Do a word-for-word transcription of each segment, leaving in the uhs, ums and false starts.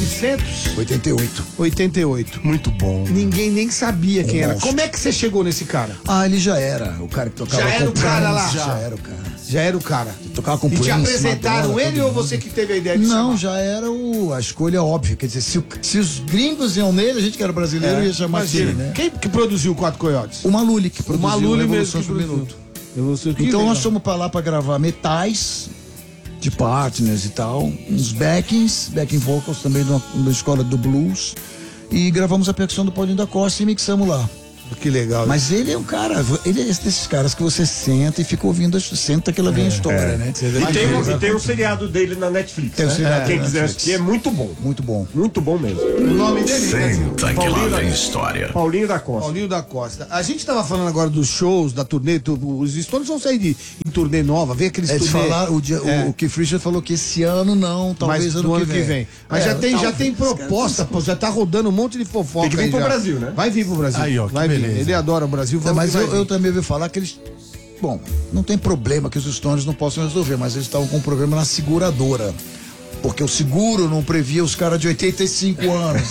novecentos? oitenta e oito. oitenta e oito. Muito bom. Ninguém nem sabia quem Um era. monstro. Como é que você chegou nesse cara? Ah, ele já era o cara que tocava Já era com o cara lá? Já. Já. era o cara. Já era o cara. Tocava com E te Prince, apresentaram Madonna, ele todo ou mundo. você que teve a ideia de Não, chamar? já era o, a escolha óbvia. Quer dizer, se, o- se os gringos iam nele, a gente que era brasileiro ia chamar Imagina, ele, né? Quem que produziu o Quatro Coiotes? O Maluli que O produziu Maluli a mesmo Revolução que Subminuto. produziu. Que Então legal. nós fomos pra lá pra gravar metais de partners e tal, uns backings, backing vocals também da da escola do blues, e gravamos a percussão do Paulinho da Costa e mixamos lá. Que legal. Mas ele é um cara, ele é desses caras que você senta e fica ouvindo, senta que ela vem a história, né? E tem, um, e tem um seriado dele na Netflix. Tem um né? seriado Quem na quiser Netflix. assistir, é muito bom. Muito bom. Muito bom mesmo. o nome dele Senta que lá Paulinho da- vem história. Paulinho da Costa. Paulinho da Costa. A gente tava falando agora dos shows, da turnê, tu- os Stones vão sair de, em turnê nova, vem aqueles É de turnê. falar, o, dia, É. o, o Keith Richards falou que esse ano não, talvez mas ano, do ano que vem. Mas É, já tem, já talvez, tem cara, proposta, pô, já tá rodando um monte de fofoca. Tem que vir aí pro já. Brasil, né? Vai vir pro Brasil. Aí, ó, que vai vir. beleza. Ele adora o Brasil. É, vamos mas que vai eu, vir. eu também ouvi falar que eles. Bom, não tem problema que os Stones não possam resolver, mas eles estavam com um problema na seguradora. Porque o seguro não previa os caras de oitenta e cinco anos.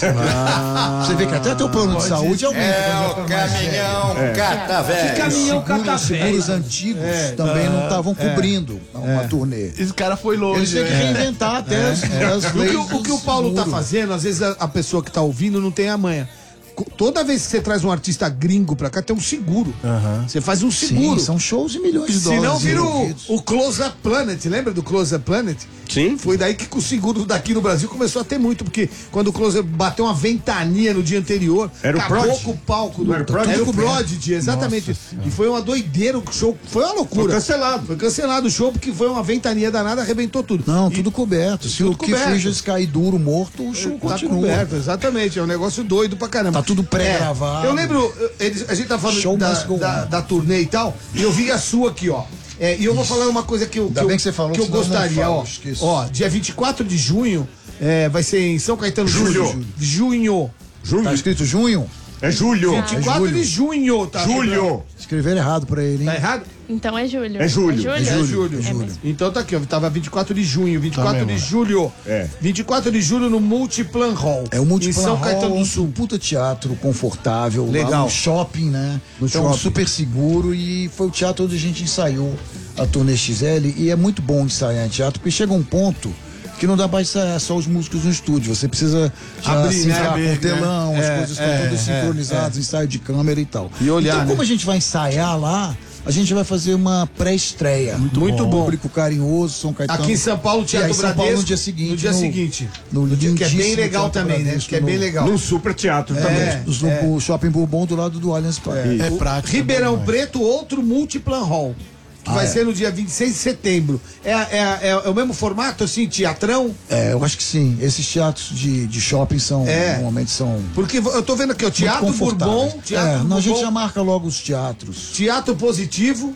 Você vê que até teu plano de saúde aumenta. É o caminhão cata velho. Caminhão Seguro, cata os seguros velho. antigos também não estavam cobrindo uma turnê. Esse cara foi longe. Eles têm que reinventar até as, as O que, leis o- o que o do Paulo tá seguro. fazendo, às vezes a, a pessoa que tá ouvindo não tem a manha. Co- Toda vez que você traz um artista gringo pra cá, tem um seguro. Você faz um seguro. Sim, são shows de milhões de dólares. Senão vira o, envolvidos. o Close Up Planet, lembra do Close Up Planet? Sim. Foi daí que o seguro daqui no Brasil começou a ter muito, porque quando o Close Up bateu uma ventania no dia anterior, Era o acabou Prodigy? com o palco do Não era o Prodigy? Era o Prodigy, exatamente. E foi uma doideira, o show foi uma loucura. Foi cancelado. Foi cancelado o show porque foi uma ventania danada, arrebentou tudo. Não, E- tudo coberto. Se tudo o Keith coberto. Richards cair duro, morto, o show Tá continua. coberto, exatamente. É um negócio doido pra caramba. Tá tudo pré-gravado. É, eu lembro, eu- eles- a gente tá falando Show da, must go da, on. da turnê e tal, e eu vi a sua aqui, ó. É, e eu vou falar uma coisa que eu, Ainda que eu, bem que você falou, que eu senão eu não gostaria, falo, ó. esqueço. Ó, dia vinte e quatro de junho, é, vai ser em São Caetano do Julho. Sul. Junho. Junho. Tá escrito junho? É julho. vinte e quatro julho. de junho, tá? Julho. Escreveram errado pra ele, hein? Tá errado? Então é julho. É julho. É É julho? julho. É mesmo. Então tá aqui, ó. Tava vinte e quatro de junho, vinte e quatro de mesmo. julho. É. vinte e quatro de julho no Multiplan Hall. É o Multiplan Em São Hall, Caetano do um Sul. puta teatro confortável, Legal. lá no shopping, né? No então, shopping. super seguro, e foi o teatro onde a gente ensaiou a turnê X L, e é muito bom ensaiar em teatro, porque chega um ponto que não dá pra ensaiar só os músicos no estúdio, você precisa já Abrir, se né? entrar com Abrir, o telão, né? as É, coisas estão é, todas é, sincronizadas, ensaio de câmera e tal. E olhar, então, como né? a gente vai ensaiar lá, a gente vai fazer uma pré-estreia. Muito bom. Público carinhoso, São Caetano. Aqui em São Paulo, E Teatro aí, São Bradesco. Paulo no dia seguinte. No dia seguinte. No, No dia, que é bem lindíssimo legal Teatro também, né? Bradesco, Que é bem no- legal. Num super teatro também. É, no, no Shopping Bourbon do lado do Allianz Parque. É O prático. Ribeirão Preto, outro Multiplan Hall. Que Ah, vai é. ser no dia vinte e seis de setembro. É, é, é, é o mesmo formato, assim, teatrão? É, eu acho que sim. Esses teatros de, de shopping são, É. normalmente são Porque eu tô vendo aqui, ó, muito Teatro confortáveis. Bourbon, Teatro É, não, a gente Bourbon, já marca logo os teatros. Teatro Positivo.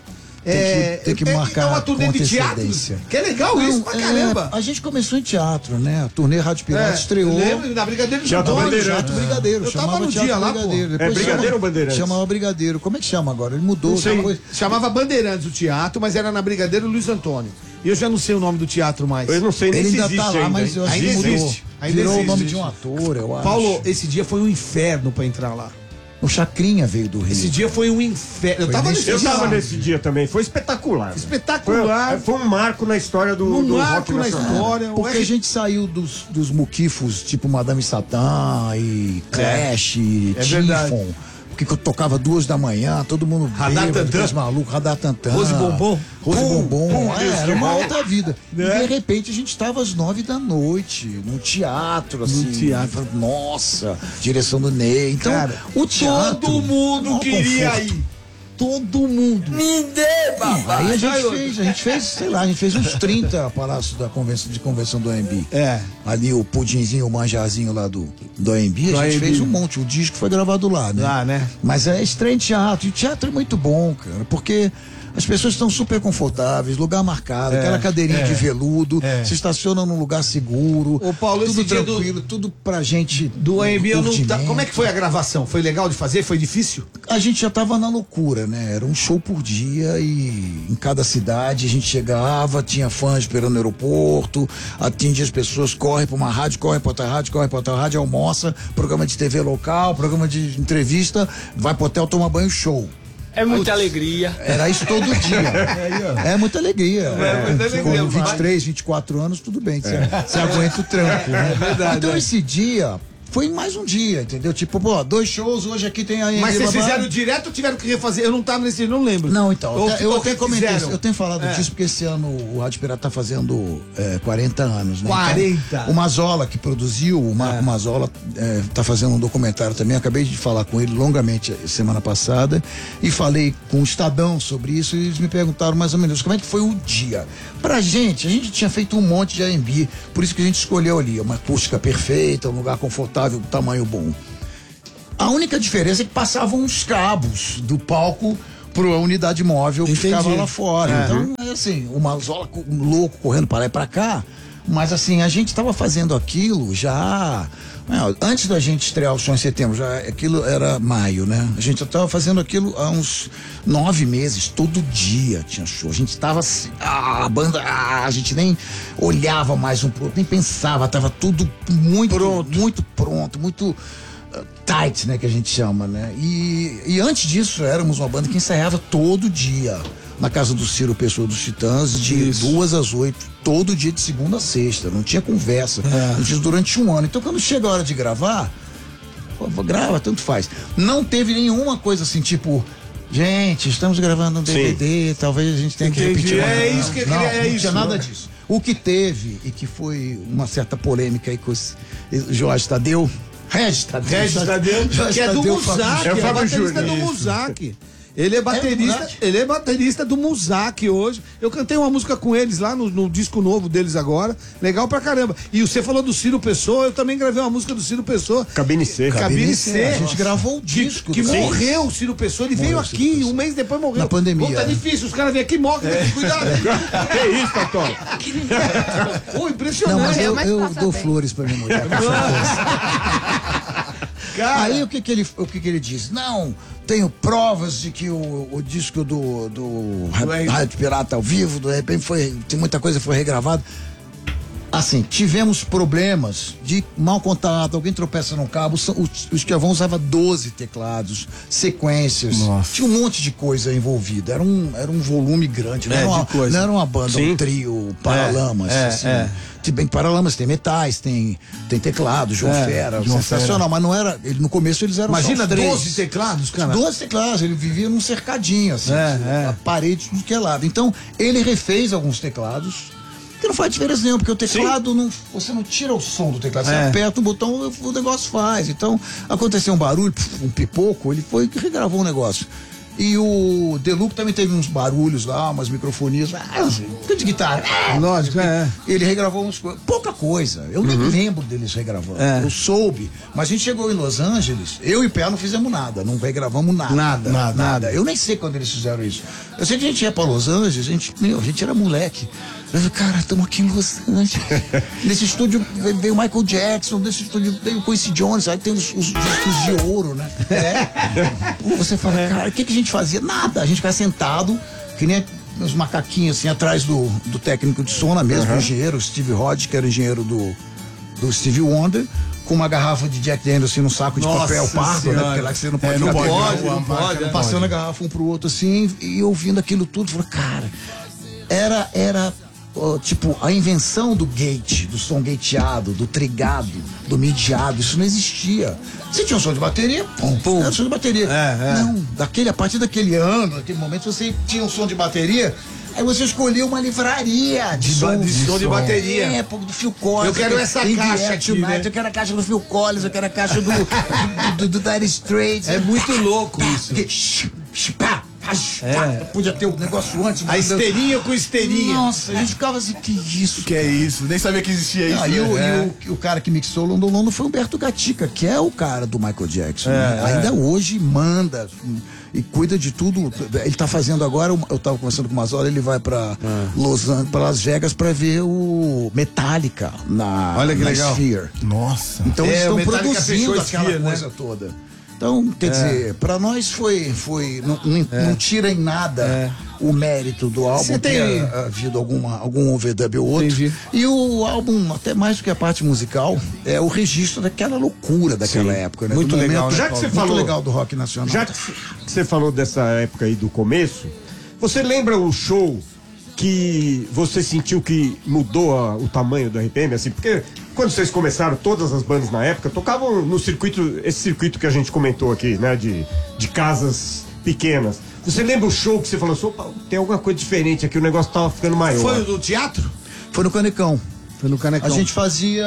é, tem que é- marcar é uma turnê com de teatros. antecedência. Que é legal isso Não, pra é, caramba. a gente começou em teatro, né? A turnê Rádio Pirata É, estreou. lembra? Na Brigadeiro de Teatro Antônio. Bandeirante. Teatro Brigadeiro. Eu tava chamava no Teatro dia lá, pô. Brigadeiro. É Depois Brigadeiro chama- ou Bandeirantes? Chamava Brigadeiro. Como é que chama agora? Ele mudou. Não sei, depois- chamava Bandeirantes o teatro, mas era na Brigadeiro Luiz Antônio. E eu já não sei o nome do teatro mais. Eu não sei nem Ele se ainda existe tá lá, ainda, mas hein? eu acho Ainda que mudou. existe. Ainda Virou existe. o nome de um ator, eu acho. Paulo, esse dia foi um inferno pra entrar lá. O Chacrinha veio do Rio. Esse dia foi um inferno. Eu Foi tava nesse nesse Eu dia tava lá. nesse dia também, foi espetacular. Espetacular. Foi, foi um marco na história do, Um do marco rock na nacional. história. Porque O a R- gente saiu dos, dos muquifos, tipo Madame Satã e Clash, e É verdade. Tifon. Porque eu tocava duas da manhã, todo mundo Radar bêbado, Tantã. aqueles malucos, Radar Tantã. Rose Bombom. Rose Pum, Bombom. pum, É, Deus era que uma bom. outra vida. Né? E de repente a gente estava às nove da noite, no teatro, assim. teatro. Nossa, direção do Ney. Então, Cara, o teatro... todo mundo maior queria conforto. ir. Todo mundo. Me dê, papai. Aí a gente Vai, fez, a gente fez, sei lá, a gente fez uns trinta palácios da convenção, de convenção do A M B. É. Ali o pudinzinho, o manjazinho lá do, do A M B, Do a gente A M B. fez um monte. O disco foi gravado lá, né? Lá, né? Mas é estreia em teatro. E o teatro é muito bom, cara, porque As pessoas estão super confortáveis, lugar marcado, É, aquela cadeirinha é, de veludo, é. se estaciona num lugar seguro. Ô, Paulo, esse tudo dia do- tranquilo, tudo pra gente. Do A M B, eu não. curtimento. tá- Como é que foi a gravação? Foi legal de fazer? Foi difícil? A gente já tava na loucura, né? Era um show por dia e em cada cidade a gente chegava, tinha fãs esperando no aeroporto, atinge as pessoas, corre pra uma rádio, corre pra outra rádio, corre pra outra rádio, almoça, programa de T V local, programa de entrevista, vai pro hotel, toma banho, show. É muita alegria. Era isso todo dia. É muita alegria. É muita alegria, Com vinte e três, vinte e quatro anos, tudo bem. Você, você aguenta o tranco, né? É verdade, Então é. esse dia foi mais um dia, entendeu? Tipo, pô, dois shows, hoje aqui tem a Mas vocês babá. fizeram direto ou tiveram que refazer? Eu não tava nesse, não lembro. Não, então, Ou- até- eu ou até que comentei fizeram? isso, eu tenho falado É. disso porque esse ano o Rádio Pirata tá fazendo é, quarenta anos, né? quarenta. Então, o Mazola que produziu, o Marco É. Mazola é, tá fazendo um documentário também, eu acabei de falar com ele longamente semana passada e falei com o Estadão sobre isso e eles me perguntaram mais ou menos como é que foi o dia. Pra gente, a gente tinha feito um monte de A M B, por isso que a gente escolheu ali, uma acústica perfeita, um lugar confortável, tamanho bom. A única diferença é que passavam os cabos do palco para a unidade móvel que Entendi. ficava lá fora. É. Então, é assim, o Mazola co- louco correndo para lá e para cá, mas assim, a gente estava fazendo aquilo já. é, Antes da gente estrear o show em setembro, já aquilo era maio, né? A gente estava fazendo aquilo há uns nove meses, todo dia tinha show. A gente estava assim, ah, a banda, ah, a gente nem olhava mais um pro outro, nem pensava, tava tudo muito Pronto. muito pronto, muito uh, tight, né, que a gente chama, né? E, e antes disso, éramos uma banda que ensaiava todo dia na casa do Ciro Pessoa dos Titãs, de Isso. duas às oito, todo dia de segunda a sexta, não tinha conversa. É. A gente fez durante um ano. Então, quando chega a hora de gravar, pô, grava, tanto faz. Não teve nenhuma coisa assim, tipo, gente, estamos gravando um D V D, talvez a gente tenha que Entendi. repetir. uma- É não, isso que eu não, queria- é não isso. tinha nada disso. O que teve, e que foi uma certa polêmica aí com esse, esse Jorge Tadeu, Regis Tadeu. Regis Tadeu, Jorge que é do Tadeu, Muzak, Fábio é o o Fábio baterista Júnior, do isso. Muzak. Ele é baterista, verdade. ele é baterista do Muzak hoje. Eu cantei uma música com eles lá no, no disco novo deles agora. Legal pra caramba. E você falou do Ciro Pessoa, eu também gravei uma música do Ciro Pessoa. Cabine C. Cabine C. A gente gravou o Que, disco. que do- morreu o Ciro Pessoa, ele veio Morreu o Ciro aqui, Pessoa. um mês depois morreu. Na pandemia, Pô, tá né? difícil, os caras vêm aqui e morrem, tem que cuidar. Que isso, Totó? Pô, Não, impressionante. mas eu, mas eu passa dou bem. flores pra minha mulher. com certeza. Cara, Aí o que que ele, o que que ele diz? Não, tenho provas de que o, o disco do, do Ra- Right. Rádio Pirata ao vivo, de repente foi, tem muita coisa que foi regravada. Assim, tivemos problemas de mau contato, alguém tropeça no cabo, são- o, o Esquiavão usava doze teclados, sequências, Nossa. tinha um monte de coisa envolvida, era um, era um volume grande, não, É, era, de uma, coisa. não era uma banda, Sim. um trio, Paralamas, é, assim. é. Se bem que Paralamas tem metais, tem, tem teclado, João É, Fera, João sensacional, mas não era, ele, no começo eles eram imagina só os três. doze teclados, cara. doze teclados, ele vivia num cercadinho, assim, É, é. a parede de tudo que é lado. Então, ele refez alguns teclados, que não faz diferença nenhuma, porque o teclado, não, você não tira o som do teclado, você É. aperta o botão, o negócio faz. Então, aconteceu um barulho, um pipoco, ele foi que regravou o negócio. E o Deluxe também teve uns barulhos lá, umas microfonias, ah, de guitarra. Ah, Lógico, é. ele regravou uns, co- pouca coisa. Eu nem lembro deles regravando. É. Eu soube. Mas a gente chegou em Los Angeles, eu e o Pé não fizemos nada. Não regravamos nada. Nada, Nada. nada. Eu nem sei quando eles fizeram isso. Eu sei que a gente ia pra Los Angeles, a gente, meu, a gente era moleque. Eu falei, cara, estamos aqui em Los Angeles. Nesse estúdio veio o Michael Jackson, nesse estúdio veio o Quincy Jones, aí tem os, os discos de ouro, né? É. Você fala, cara, o que, que a gente fazia? Nada. A gente ficava sentado, que nem uns macaquinhos assim, atrás do, do técnico de som, na mesa, do engenheiro, o Steve Hodge, que era engenheiro do, do Stevie Wonder, com uma garrafa de Jack Daniels assim, num saco de Nossa papel pardo, né? Senhora. Porque lá que você não pode É, não ficar pode, pegando não a pode, marca, não passando pode. a garrafa um pro outro assim, e ouvindo aquilo tudo, falei, cara, era, era ó, tipo, a invenção do gate, do som gateado, do trigado, do midiado, isso não existia. Você tinha um som de bateria, pum, pum, era um som de bateria. É, é. Não, daquele, a partir daquele ano, daquele momento, você tinha um som de bateria, aí você escolheu uma livraria de, De ba- som, de som de bateria. É, pô, do Phil Collins. Eu quero essa In the caixa Air aqui, Tonight, né? Eu quero a caixa do Phil Collins, eu quero a caixa do, do, do, do Dire Straits. É muito louco isso. Pá, pá, É. Podia ter o negócio antes. A esteirinha com esteirinha. Nossa, a gente ficava assim, que isso? Que é isso? Nem sabia que existia isso. Ah, e, o, né? e o, o cara que mixou o London London foi o Humberto Gatica, que é o cara do Michael Jackson. Né? Ainda hoje manda e cuida de tudo. Ele tá fazendo agora, eu tava conversando com o Mazola, ele vai pra Los Angeles, pra Las Vegas pra ver o Metallica na, Olha que na legal. Sphere. Nossa. Então É, eles o estão Metallica produzindo fechou a aquela Sphere, né? coisa toda. Então, quer dizer, pra nós foi, foi não, não, não tira em nada o mérito do álbum, Você tem- ter havido alguma, algum overdub ou outro. Entendi. E o álbum, até mais do que a parte musical, é o registro daquela loucura daquela época, né? Muito Do legal, momento né, Já que você muito falou- legal do rock nacional. Já que você falou dessa época aí do começo, você lembra o show que você sentiu que mudou a- o tamanho do R P M, assim? Porque quando vocês começaram, todas as bandas na época tocavam no circuito, esse circuito que a gente comentou aqui, né? De, de casas pequenas. Você lembra o show que você falou assim, opa, tem alguma coisa diferente aqui, o negócio tava ficando maior. Foi o do teatro? Foi no Canecão. Foi no Canecão. A gente fazia...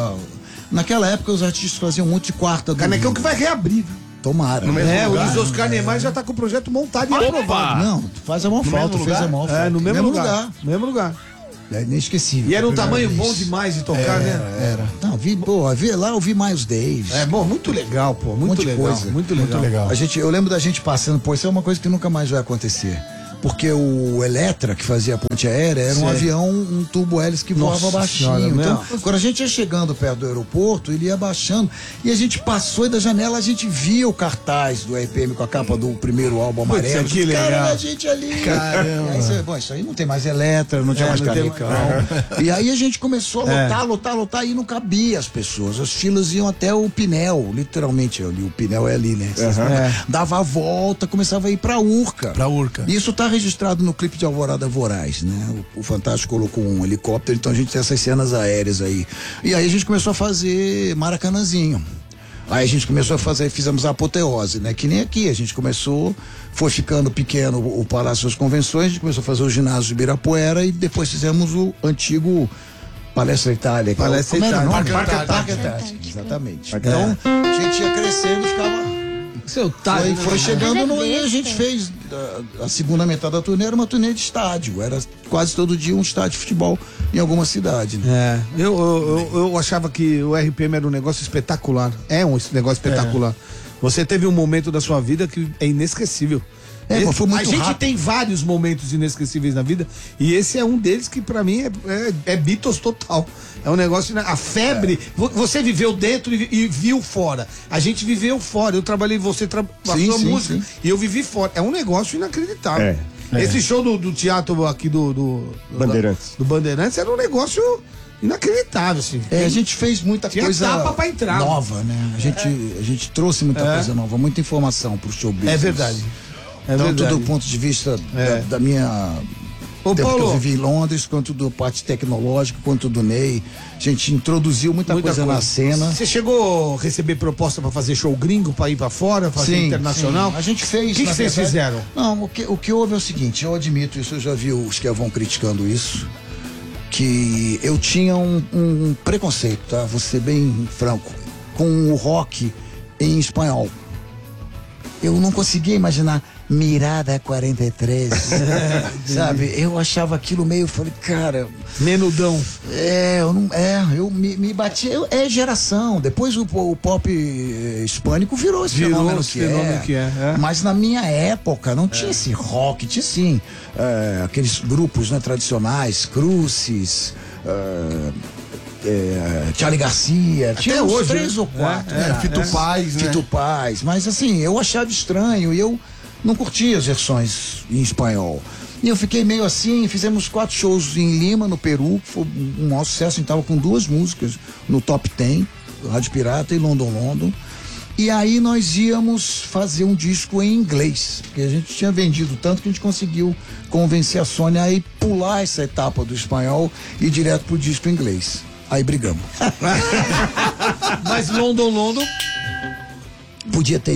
Naquela época os artistas faziam muito de quarta do... Canecão que vai reabrir. Tomara. É, o Luiz Oscar Neymar já tá com o projeto montado e aprovado. Não, faz a maior falta, fez a maior falta. É, no mesmo, lugar. No mesmo lugar. É inesquecível. E era um Primeira tamanho vez. bom demais de tocar, né? Era. Não, vi, pô, vi, lá eu vi Miles Davis. É, bom, muito legal, pô. Muito monte de legal. coisa. Muito legal. Muito legal. A gente, eu lembro da gente passando, pô, isso é uma coisa que nunca mais vai acontecer. Porque o Eletra, que fazia a ponte aérea, era um Sim. avião, um tubo hélice que Nossa voava baixinho. Senhora, Então, meu. quando a gente ia chegando perto do aeroporto, ele ia baixando. E a gente passou e da janela a gente via o cartaz do R P M com a capa do primeiro álbum amarelo. que legal. Cara, a gente ali. Caramba. E aí você, bom, isso aí não tem mais Eletra, não tinha É, mais não tem Canecão. E aí a gente começou a É. lotar, lotar, lotar e não cabia as pessoas. As filas iam até o Pinel, literalmente ali. O Pinel é ali, né? É. Dava a volta, começava a ir pra Urca. Pra Urca. Isso tá registrado no clipe de Alvorada Voraz, né? O, o Fantástico colocou um helicóptero, então a gente tem essas cenas aéreas aí. E aí a gente começou a fazer Maracanãzinho. Aí a gente começou a fazer, fizemos a apoteose, né? Que nem aqui, a gente começou, foi ficando pequeno o, o Palácio das Convenções, a gente começou a fazer o ginásio de Ibirapuera e depois fizemos o antigo Palestra Itália. que é o- Palestra como era o Itália. nome? Parque Parque Antártico. Antártico, exatamente. Então, a gente ia crescendo e ficava... Seu tá. Foi, foi chegando no, Mas é e a gente fez a, a segunda metade da turnê era uma turnê de estádio, era quase todo dia um estádio de futebol em alguma cidade. Né? É, eu, eu, eu, eu achava que o R P M era um negócio espetacular. É um negócio espetacular. Você teve um momento da sua vida que é inesquecível. É, Esse- mas foi muito a gente rápido. tem vários momentos inesquecíveis na vida e esse é um deles que pra mim é, é, é Beatles total. É um negócio, né? A febre, vo- você viveu dentro e, e viu fora. A gente viveu fora. Eu trabalhei, você tra a Sim, sua sim, música sim. e eu vivi fora. É um negócio inacreditável. É, é. Esse show do, do teatro aqui do, do, do Bandeirantes. do Bandeirantes era um negócio inacreditável, assim. É, a gente fez muita Tinha coisa tapa pra entrar. nova, né? A gente, a gente trouxe muita É. coisa nova, muita informação pro show business. É verdade. É Tanto verdade. do ponto de vista É. da, da minha... Ô, tempo que eu Paulo. vivi em Londres, quanto do parte tecnológica, quanto do Ney. A gente introduziu muita, Muita coisa, na cena. Você chegou a receber proposta pra fazer show gringo, pra ir pra fora, fazer internacional? sim. A gente fez. O que na que vocês verdade- fizeram? Não, o que, o que houve é o seguinte, eu admito isso, eu já vi os que vão criticando isso, que eu tinha um, um preconceito, tá? Vou ser bem franco, com o rock em espanhol. Eu não conseguia imaginar Mirada quarenta e três, sabe? Eu achava aquilo meio, falei, cara, Menudão. é, eu não, é, eu me, me bati, eu- é geração. Depois o, o pop eh, hispânico virou esse Virou fenômeno, esse que, fenômeno é. que é, é. Mas na minha época não tinha esse rock, tinha sim eh, aqueles grupos, né, tradicionais, Crucis, eh, eh, Charlie Garcia, tinha uns hoje, três né? ou quatro. É, né? Fito Paz, né? Fito Paz, mas assim, eu achava estranho e eu não curtia as versões em espanhol. E eu fiquei meio assim, fizemos quatro shows em Lima, no Peru, que foi um maior sucesso, a gente tava com duas músicas no top dez, Rádio Pirata e London London. E aí nós íamos fazer um disco em inglês, porque a gente tinha vendido tanto que a gente conseguiu convencer a Sony a ir pular essa etapa do espanhol e ir direto pro disco em inglês. Aí brigamos. Mas London, London. Podia ter ido.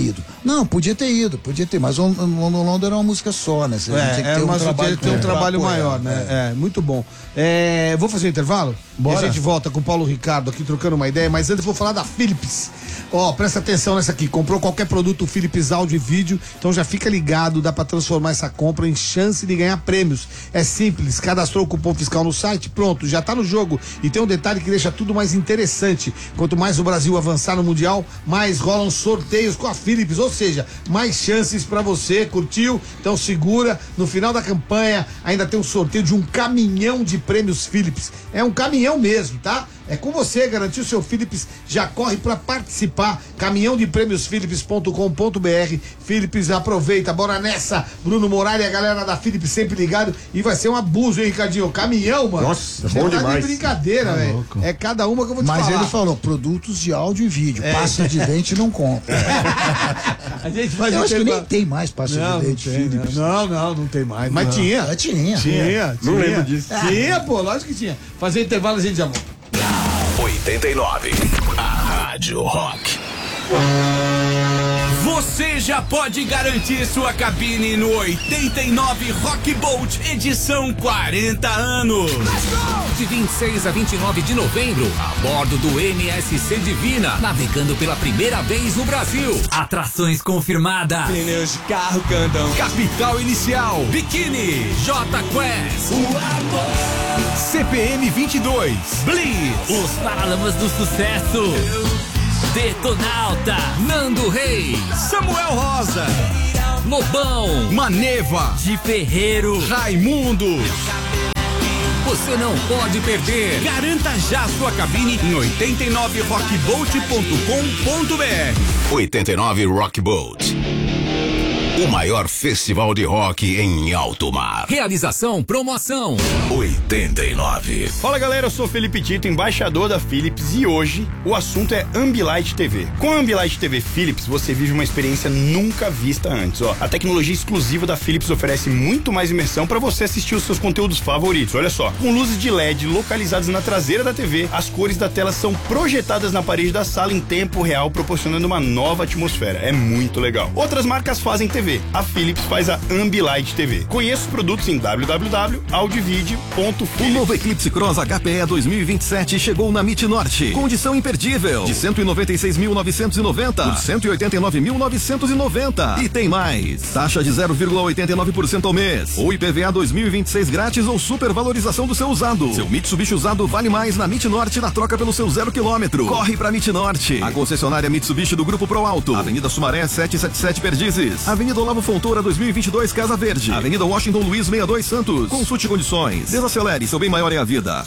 Não, podia ter ido, podia ter, mas o London London era uma música só, né? Você É, tinha que é ter um mas trabalho, tem um trabalho apoiar, maior, né? É, é muito bom. É, vou fazer um intervalo? Bora. E a gente volta com o Paulo Ricardo aqui trocando uma ideia, mas antes eu vou falar da Philips. Ó, presta atenção nessa aqui. Comprou qualquer produto Philips áudio e vídeo, então já fica ligado, dá pra transformar essa compra em chance de ganhar prêmios. É simples, cadastrou o cupom fiscal no site, pronto, já tá no jogo. E tem um detalhe que deixa tudo mais interessante. Quanto mais o Brasil avançar no Mundial, mais rolam sorteios com a Philips, ou seja, mais chances pra você. Curtiu? Então segura. No final da campanha ainda tem um sorteio de um caminhão de prêmios Philips. É um caminhão mesmo, tá? É com você, garantir o seu Philips, já corre pra participar, caminhão de prêmios philips ponto com ponto br. Philips, aproveita, bora nessa. Bruno Morales e a galera da Philips sempre ligado, e vai ser um abuso, hein, Ricardinho? Caminhão, mano. Nossa, você bom tá demais. de brincadeira, Tá velho. louco. É cada uma que eu vou te Mas falar. ele falou, produtos de áudio e vídeo, pasta de dente não conta. A gente faz Eu um acho que tema- nem tem mais pasta Não, de não dente, tem, Philips. não, não, não tem mais. Mas Não. tinha. Ah, tinha. Tinha, Não tinha. lembro disso. Tinha, pô, lógico que tinha. Fazer intervalo, a gente já volta. oitenta e nove, a Rádio Rock. Você já pode garantir sua cabine no oitenta e nove Rock Bolt, edição quarenta anos. De vinte e seis a vinte e nove de novembro, a bordo do M S C Divina, navegando pela primeira vez no Brasil. Atrações confirmadas. Pneus de carro Candão. Capital Inicial, Bikini, J Quest, C P M vinte e dois, Blitz, Os Paralamas do Sucesso, Detonauta, Nando Reis, Samuel Rosa. Lobão, Maneva. de Ferreiro, Raimundo. você não pode perder. Garanta já sua cabine em oitenta e nove rock bolt ponto com ponto br. oitenta e nove Rock Boat. O maior festival de rock em alto mar. Realização, promoção. oitenta e nove. Fala galera, eu sou Felipe Tito, embaixador da Philips, e hoje o assunto é Ambilight T V. Com a Ambilight T V Philips, você vive uma experiência nunca vista antes. Ó, a tecnologia exclusiva da Philips oferece muito mais imersão para você assistir os seus conteúdos favoritos. Olha só, com luzes de L E D localizadas na traseira da T V, as cores da tela são projetadas na parede da sala em tempo real, proporcionando uma nova atmosfera. É muito legal. Outras marcas fazem T V. A Philips faz a Ambilight T V. Conheça os produtos em w w w ponto audivid ponto philips. O novo Eclipse Cross H P E dois mil e vinte e sete chegou na MIT Norte. Condição imperdível. De cento e noventa e seis mil novecentos e noventa por cento e oitenta e nove mil novecentos e noventa. E tem mais. Taxa de zero vírgula oitenta e nove por cento ao mês. Ou I P V A dois mil e vinte e seis grátis ou supervalorização do seu usado. Seu Mitsubishi usado vale mais na MIT Norte na troca pelo seu zero quilômetro. Corre pra MIT Norte. A concessionária Mitsubishi do Grupo Pro Alto. Avenida Sumaré setecentos e setenta e sete Perdizes. Avenida Olavo Fontoura dois mil e vinte e dois Casa Verde. Avenida Washington Luiz sessenta e dois Santos. Consulte condições. Desacelere, seu bem maior é a vida.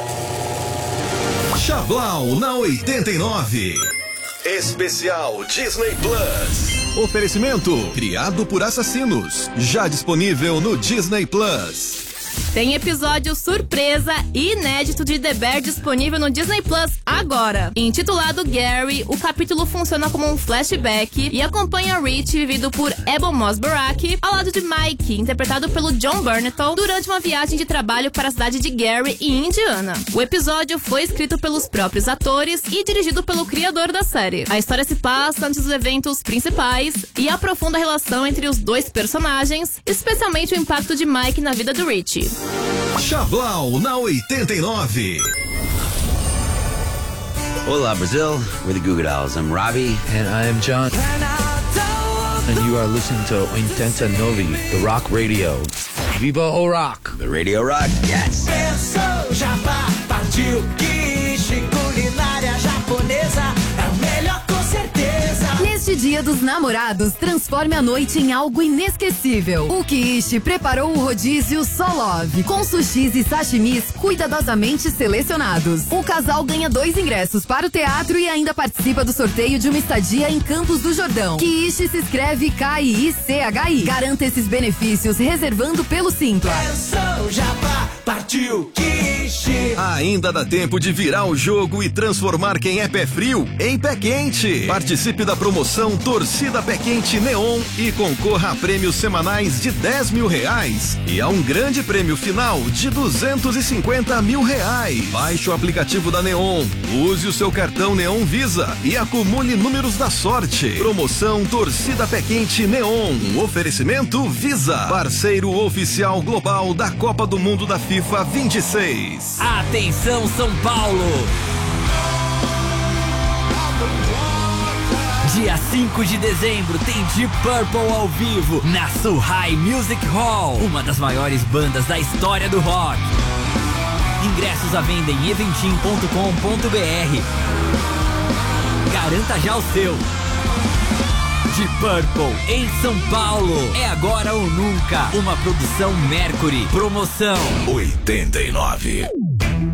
Chablau na oitenta e nove. Especial Disney Plus. Oferecimento criado por assassinos. Já disponível no Disney Plus. Tem episódio surpresa e inédito de The Bear disponível no Disney Plus agora. Intitulado Gary, o capítulo funciona como um flashback e acompanha Rich, vivido por Ebon Moss-Barack, ao lado de Mike, interpretado pelo John Bernthal, durante uma viagem de trabalho para a cidade de Gary, em Indiana. O episódio foi escrito pelos próprios atores e dirigido pelo criador da série. A história se passa antes dos eventos principais e aprofunda a relação entre os dois personagens, especialmente o impacto de Mike na vida do Rich. Chablau na oitenta e nove. Olá, Brazil. We're the Goo Goo Dolls. I'm Robbie. And I am John. And you are listening to oitenta e nove, the Rock Radio. Viva o Rock! The Radio Rock? Yes! Pensou, Jabá, partiu, quiche, culinária japonesa, é o melhor com certeza. Neste Dia dos Namorados, transforme a noite em algo inesquecível. O Kiishi preparou o rodízio Solove, com sushis e sashimis cuidadosamente selecionados. O casal ganha dois ingressos para o teatro e ainda participa do sorteio de uma estadia em Campos do Jordão. Kiishi se escreve K I I C H I. Garanta esses benefícios reservando pelo Simpla. Pensou, Jabá, partiu, quiche. Ainda dá tempo de virar o jogo e transformar quem é pé frio em pé quente. Participe da promoção Promoção Torcida Pé Quente Neon e concorra a prêmios semanais de dez mil reais e a um grande prêmio final de duzentos e cinquenta mil reais. Baixe o aplicativo da Neon, use o seu cartão Neon Visa e acumule números da sorte. Promoção Torcida Pé Quente Neon. Um oferecimento Visa, parceiro oficial global da Copa do Mundo da FIFA vinte e seis. Atenção, São Paulo! Dia cinco de dezembro tem Deep Purple ao vivo na Suhai Music Hall, uma das maiores bandas da história do rock. Ingressos à venda em eventim ponto com ponto b r. Garanta já o seu. Deep Purple em São Paulo. É agora ou nunca. Uma produção Mercury. Promoção oitenta e nove.